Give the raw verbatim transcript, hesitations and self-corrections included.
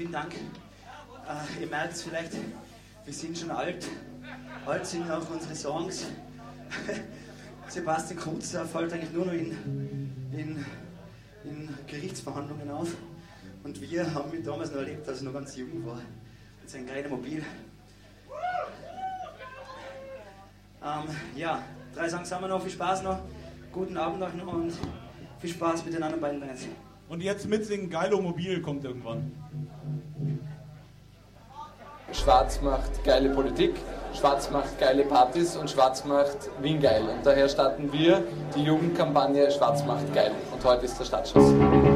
vielen Dank. Äh, ihr merkt es vielleicht, wir sind schon alt. Alt sind auch unsere Songs. Sebastian Kurz fällt eigentlich nur noch in, in, in Gerichtsverhandlungen auf. Und wir haben ihn damals noch erlebt, als er noch ganz jung war. Mit seinem kleinen Mobil. Ähm, ja, drei Songs haben wir noch. Viel Spaß noch. Guten Abend auch noch und viel Spaß mit den anderen beiden Bands. Und jetzt mitsingen, Geilo Mobil kommt irgendwann. Schwarz macht geile Politik, Schwarz macht geile Partys und Schwarz macht Wien geil. Und daher starten wir die Jugendkampagne Schwarz macht geil. Und heute ist der Startschuss.